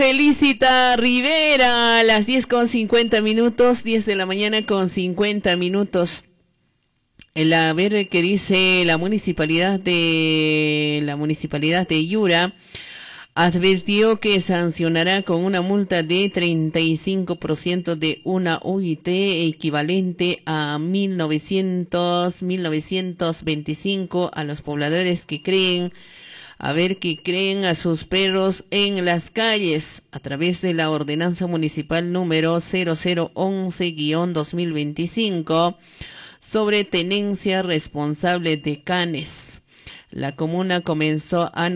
Felicita Rivera a las 10:50, 10 de la mañana con 50 minutos. A ver qué dice la municipalidad de Yura. Advirtió que sancionará con una multa de 35% de una UIT equivalente a 1.925 a los pobladores que creen a sus perros en las calles a través de la ordenanza municipal número 0011-2025 sobre tenencia responsable de canes. La comuna comenzó a